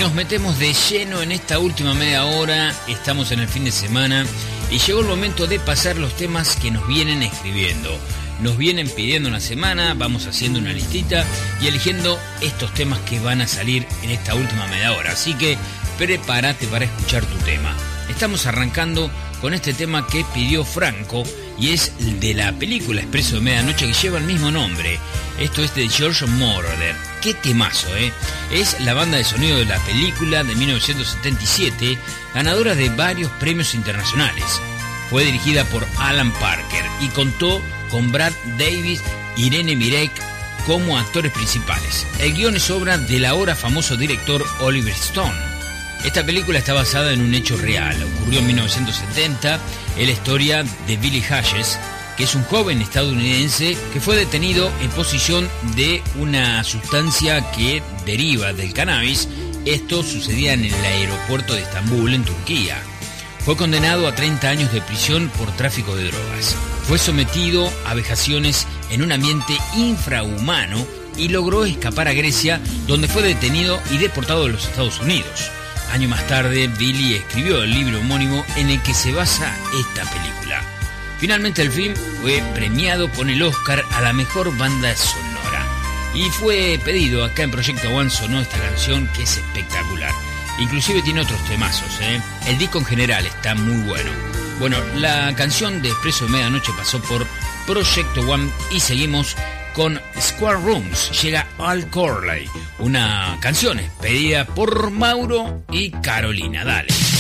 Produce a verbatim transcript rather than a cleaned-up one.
nos metemos de lleno en esta última media hora. Estamos en el fin de semana y llegó el momento de pasar los temas que nos vienen escribiendo. Nos vienen pidiendo una semana, vamos haciendo una listita y eligiendo estos temas que van a salir en esta última media hora. Así que prepárate para escuchar tu tema. Estamos arrancando con este tema que pidió Franco y es el de la película Expreso de Medianoche, que lleva el mismo nombre. Esto es de George Moroder. Qué temazo, ¿eh? Es la banda de sonido de la película de mil novecientos setenta y siete, ganadora de varios premios internacionales. Fue dirigida por Alan Parker y contó con Brad Davis y Irene Mirek como actores principales. El guión es obra del ahora famoso director Oliver Stone. Esta película está basada en un hecho real. Ocurrió en mil novecientos setenta, es la historia de Billy Hayes, que es un joven estadounidense que fue detenido en posesión de una sustancia que deriva del cannabis. Esto sucedía en el aeropuerto de Estambul, en Turquía. Fue condenado a treinta años de prisión por tráfico de drogas. Fue sometido a vejaciones en un ambiente infrahumano y logró escapar a Grecia, donde fue detenido y deportado a los Estados Unidos. Años más tarde, Billy escribió el libro homónimo en el que se basa esta película. Finalmente el film fue premiado con el Oscar a la mejor banda sonora. Y fue pedido acá en Proyecto One, sonó esta canción que es espectacular. Inclusive tiene otros temazos, ¿eh? El disco en general está muy bueno. Bueno, la canción de Expreso de Medianoche pasó por Proyecto One y seguimos con Square Rooms. Llega Al Corley, una canción pedida por Mauro y Carolina. Dale.